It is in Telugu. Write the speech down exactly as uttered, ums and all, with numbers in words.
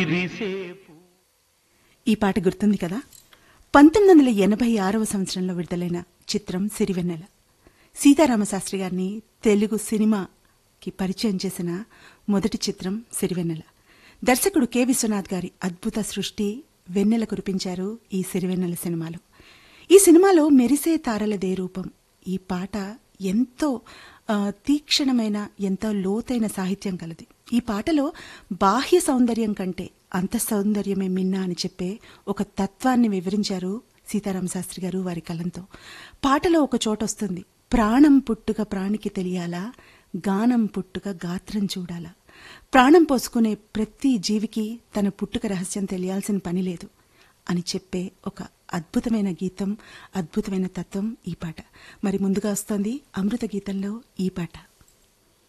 ఈ పాట గుర్తుంది కదా. పంతొమ్మిది వందల ఎనభై ఆరవ సంవత్సరంలో విడుదలైన చిత్రం సిరివెన్నెల. సీతారామశాస్త్రి గారిని తెలుగు సినిమాకి పరిచయం చేసిన మొదటి చిత్రం సిరివెన్నెల. దర్శకుడు కె విశ్వనాథ్ గారి అద్భుత సృష్టి వెన్నెల కురిపించారు ఈ సిరివెన్నెల సినిమాలో. ఈ సినిమాలో మెరిసే తారలదే రూపం ఈ పాట ఎంతో తీక్షణమైన, ఎంతో లోతైన సాహిత్యం కలది. ఈ పాటలో బాహ్య సౌందర్యం కంటే అంత సౌందర్యమే మిన్నా అని చెప్పే ఒక తత్వాన్ని వివరించారు సీతారామశాస్త్రి గారు వారి కలంతో. పాటలో ఒక చోట వస్తుంది, ప్రాణం పుట్టుక ప్రాణికి తెలియాలా, గానం పుట్టుక గాత్రం చూడాలా. ప్రాణం పోసుకునే ప్రతి జీవికి తన పుట్టుక రహస్యం తెలియాల్సిన పని లేదు అని చెప్పే ఒక అద్భుతమైన గీతం, అద్భుతమైన తత్వం ఈ పాట. మరి ముందుగా వస్తోంది అమృత గీతంలో ఈ పాట.